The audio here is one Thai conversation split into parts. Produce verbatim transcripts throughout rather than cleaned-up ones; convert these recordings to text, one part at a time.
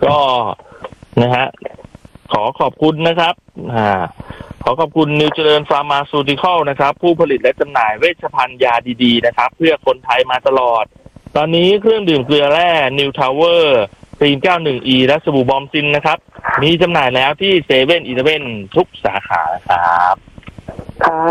ก็นะฮะขอขอบคุณนะครับอ่าขอขอบคุณนิวเจริญฟาร์มาซูติคอลนะครับผู้ผลิตและจำหน่ายเวชภัณฑ์ยาดีๆนะครับเพื่อคนไทยมาตลอดตอนนี้เครื่องดื่มเกลือแร่นิวทาวเวอร์ครีม เก้าสิบเอ็ด อี และสบู่บอมซินนะครับมีจำหน่ายแล้วที่เซเว่นอีเลฟเว่นทุกสาขาครับค่ะ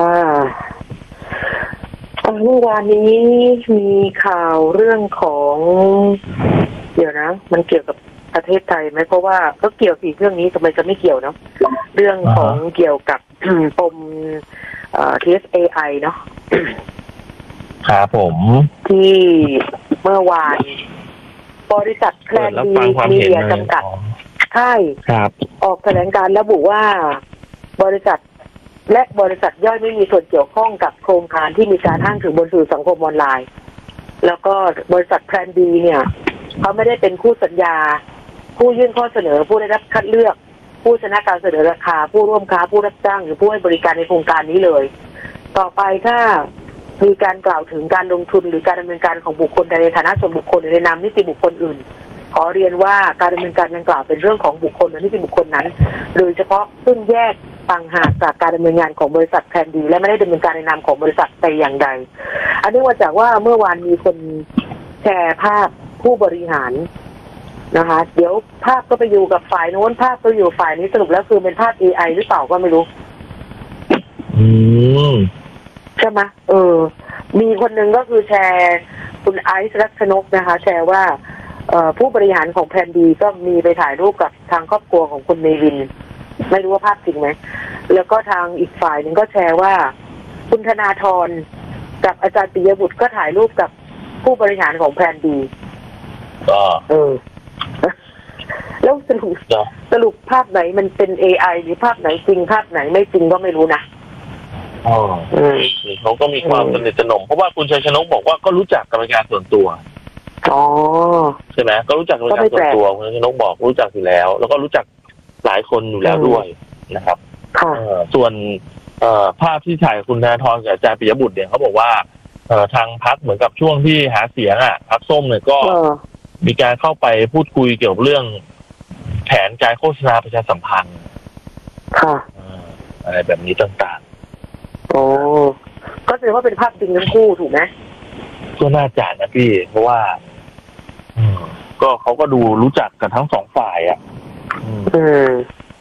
เมื่อวานนี้มีข่าวเรื่องของเดี๋ยวนะมันเกี่ยวกับประเทศไทยไหมเพราะว่าก็เกี่ยวสิเรื่องนี้ทำไมจะไม่เกี่ยวเนาะเรื่องของเกี่ยวกับปมเอ่อ ที เอส เอ ไอ เนาะครับผมที่เมื่อวานบริษัทแพลนดีมีเดียจำกัดใช่ออกแถลงการระบุว่าบริษัทและบริษัทย่อยไม่มีส่วนเกี่ยวข้องกับโครงการที่มีการอ้างถึงบนสื่อสังคมออนไลน์แล้วก็บริษัทแพลนดีเนี่ยเขาไม่ได้เป็นคู่สัญญาผู้ยื่นข้อเสนอผู้ได้รับคัดเลือกผู้ชนะการเสนอราคาผู้ร่วมค้าผู้รับจ้างหรือผู้ให้บริการในโครงการนี้เลยต่อไปถ้ามีการกล่าวถึงการลงทุนหรือการดำเนินการของบุคคลใดในฐานะส่วนบุคคลหรือในนามนิติบุคคลอื่นขอเรียนว่าการดำเนินการดังกล่าวเป็นเรื่องของบุคคลและนิติบุคคลนั้นโดยเฉพาะซึ่งแยกต่างหากจากการดำเนินงานของบริษัทแพลนดีและไม่ได้ดำเนินการในนามของบริษัทแต่อย่างใดอันนี้มาจากว่าเมื่อวานมีคนแชร์ภาพผู้บริหารนะคะเดี๋ยวภาพก็ไปอยู่กับฝ่ายโน้นภาพก็อยู่ฝ่ายนี้สรุปแล้วคือเป็นภาพ เอ ไอ หรือเปล่าก็ไม่รู้อืมใช่ไหมเออมีคนหนึ่งก็คือแชร์คุณไอซ์รัชนกนะคะแชร์ว่าเอ่อผู้บริหารของแพลนดีก็มีไปถ่ายรูปกับทางครอบครัวของคุณเมวินไม่รู้ว่าภาพจริงไหมแล้วก็ทางอีกฝ่ายหนึ่งก็แชร์ว่าคุณธนาธรกับอาจารย์ปิยบุตรก็ถ่ายรูปกับผู้บริหารของแพลนดีก็เออแล้วสรุปสรุปภาพไหนมันเป็น เอ ไอ หรือภาพไหนจริงภาพไหนไม่จริงก็ไม่รู้นะอ๋อเขาก็มีความสนิทสนมเพราะว่าคุณชัยชนกบอกว่าก็รู้จักกรรมการส่วนตัวอ๋อใช่ไหมก็รู้จักกรรมการส่วนตัวคุณชัยชนกบอกรู้จักอยู่แล้วแล้วก็รู้จักหลายคนอยู่แล้วด้วยนะครับส่วนภาพที่ถ่ายคุณธนาธรกับอาจารย์ปิยบุตรเนี่ยเขาบอกว่าทางพรรคเหมือนกับช่วงที่หาเสียงอ่ะพรรคส้มเนี่ยก็มีการเข้าไปพูดคุยเกี่ยวกับเรื่องแผนการโฆษณาประชาสัมพันธ์ค่ะอะไรแบบนี้ต่างๆโอ้ก็แสดงว่าเป็นภาพจริงทั้งคู่ถูกไหมก็น่าจะนะพี่เพราะว่าก็เขาก็ดูรู้จักกันทั้งสองฝ่ายอ่ะอืม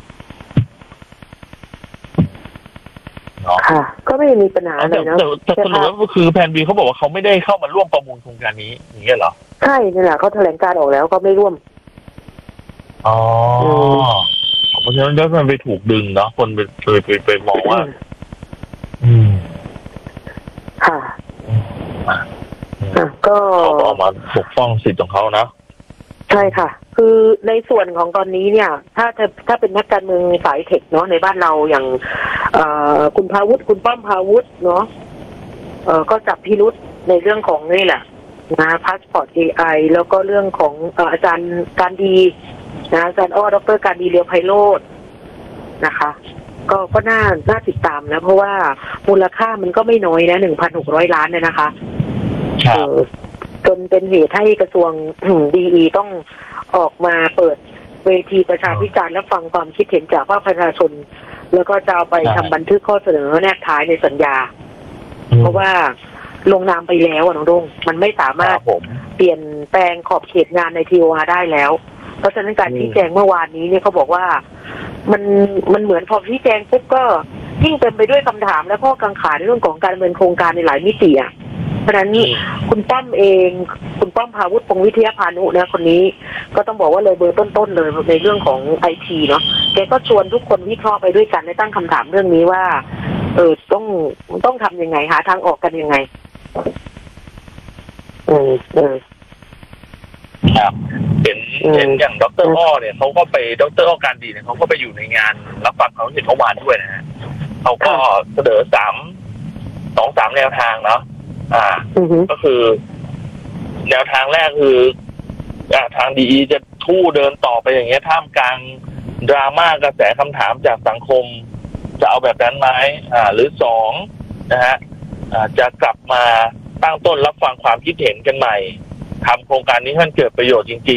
ค่ะก็ไม่มีปัญหาอะไรนะแต่สรุปก็คือแพนบีเขาบอกว่าเขาไม่ได้เข้ามาร่วมประมูลโครงการนี้อย่างเงี้ยเหรอใช่นี่แหละเขาแถลงการออกแล้วก็ไม่ร่วมอ๋อเพราะฉะนั้นแล้วมันไปถูกดึงเนาะคนไปไปไปไปมองว่าอืมค่ะก็เขาออกมาปกป้องสิทธิ์ของเขานะใช่ค่ะคือในส่วนของตอนนี้เนี่ยถ้าถ้าถ้าเป็นนักการเมืองสายเทคเนาะในบ้านเราอย่างคุณพาวุฒิคุณป้อมพาวุฒิเนาะเออก็จับพิรุธในเรื่องของนี่แหละนะพาสปอร์ต เอ ไอ แล้วก็เรื่องของอาจารย์การดีนะอาจารย์อ้อดร.การดีเรียวไพโรจน์นะคะก็ก็น่าน่าติดตามนะเพราะว่ามูลค่ามันก็ไม่น้อยนะ หนึ่งพันหกร้อย ล้านเนี่ยนะคะจนเป็นเหตุให้กระทรวงดีอีต้องออกมาเปิดเวทีประชาพิจารณ์และฟังความคิดเห็นจากภาคประชาชนแล้วก็จะเอาไปทำบันทึกข้อเสนอแนบท้ายในสัญญาเพราะว่าลงนามไปแล้วอ่ะน้องดงมันไม่สามารถเปลี่ยนแปลงขอบเขตงานใน ที โอ อาร์ ได้แล้วเพราะฉะนั้นการชี้แจงเมื่อวานนี้เนี่ยเขาบอกว่ามันมันเหมือนพอชี้แจงปุ๊บก็ยิ่งเต็มไปด้วยคำถามและข้อกังขาในเรื่องของการดำเนินโครงการในหลายมิติอ่ะเพราะฉะนั้นคุณป้อมเองคุณป้อมพาวุฒิพงษ์วิทยาพานุเนี่ยคนนี้ก็ต้องบอกว่าเลยเบอร์ต้นๆเลยในเรื่องของไอทีเนาะแกก็ชวนทุกคนวิเคราะห์ไปด้วยกันในตั้งคำถามเรื่องนี้ว่าเออต้องต้องทำยังไงหาทางออกกันยังไงเออเออครับเห็นเห็นอย่างดร.อ้อเนี่ยเขาก็ไปดร.อ้อการดีเนี่ยเขาก็ไปอยู่ในงานรับฟังความเห็นเมื่อวานด้วยนะฮะเขาก็เสนอสามสองสามแนวทางเนาะอ่าก็คือแนวทางแรกคือทางดีอีจะทู่เดินต่อไปอย่างเงี้ยท่ามกลางดราม่ากระแสคำถามจากสังคมจะเอาแบบนั้นไหมอ่าหรือสองนะฮะอ่าจะกลับมาตั้งต้นรับฟังความคิดเห็นกันใหม่ทำโครงการนี้ให้มันเกิดประโยชน์จริงๆ